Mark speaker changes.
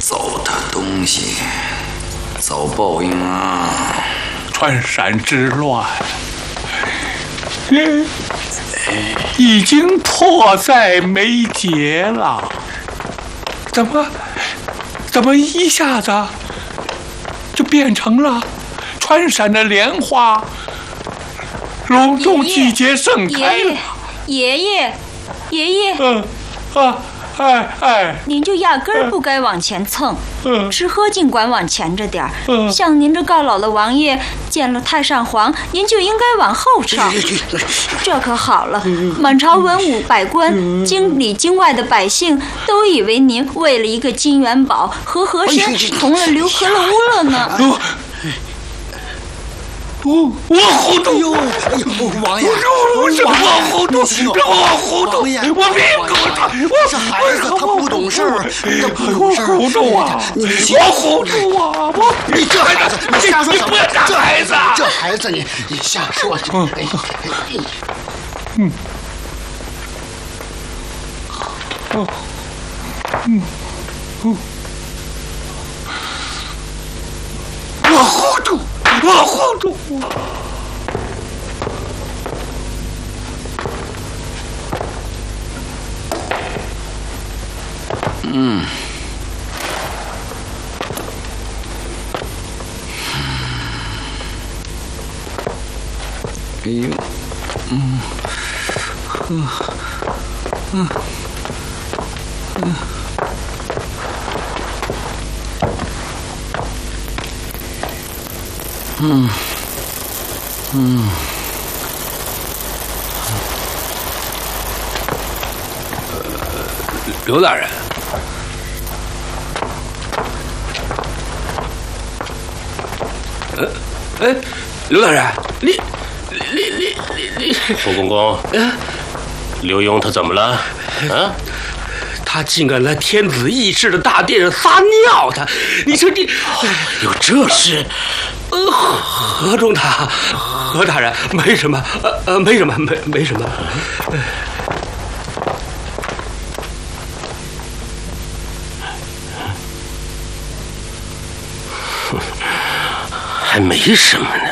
Speaker 1: 糟蹋东西，遭报应啊！
Speaker 2: 川陕之乱，已经迫在眉睫了。怎么一下子就变成了川陕的莲花隆重季节盛开了？
Speaker 3: 爷爷，您就压根儿不该往前蹭，吃喝尽管往前着点儿。像您这高老的王爷，见了太上皇，您就应该往后撤。这可好了，满朝文武百官、京里京外的百姓都以为您为了一个金元宝和和珅同了流合了污了呢。
Speaker 2: 我糊涂！
Speaker 4: 王爷，
Speaker 2: 我糊涂！
Speaker 4: 王爷，
Speaker 2: 我别糊涂！
Speaker 4: 这孩子他不懂事儿，
Speaker 2: 我糊涂啊！我糊涂啊！
Speaker 4: 你这孩子，你瞎说什么？
Speaker 2: 你不要打孩子！
Speaker 4: 这孩子，你瞎说！
Speaker 2: 我糊涂！我糊涂！
Speaker 1: 哎呦，
Speaker 2: 刘大人，刘大人，你，
Speaker 5: 冯公公，刘墉他怎么了？啊？
Speaker 2: 他竟敢来天子议事的大殿上撒尿的，你说你
Speaker 5: 有这事？
Speaker 2: 何中他？何大人，没什么，没什么，没什么。
Speaker 5: 还没什么呢。